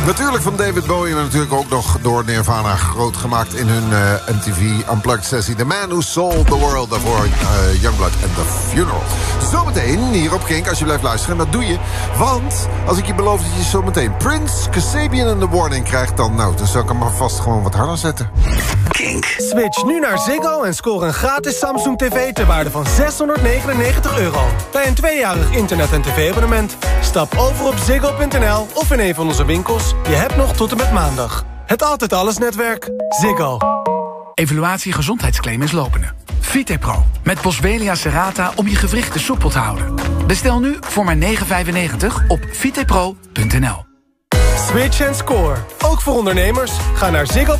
Natuurlijk van David Bowie, maar natuurlijk ook nog door Nirvana groot gemaakt in hun MTV Unplugged sessie. The Man Who Sold the World, daarvoor Youngblood and The Funeral. Zometeen hier op Kink, als je blijft luisteren, en dat doe je. Want als ik je beloof dat je zometeen Prince, Kasabian en The Warning krijgt, dan zal ik hem maar vast gewoon wat harder zetten. Kink. Switch nu naar Ziggo en score een gratis Samsung TV ter waarde van €699. Bij een 2-jarig internet- en tv-abonnement. Stap over op ziggo.nl of in een van onze winkels. Je hebt nog tot en met maandag. Het Altijd Alles netwerk. Ziggo. Evaluatie gezondheidsclaim is lopende. Vitepro met Boswellia serrata om je gewrichten soepel te houden. Bestel nu voor maar €9,95 op vitepro.nl. Switch en score. Ook voor ondernemers. Ga naar Ziggo.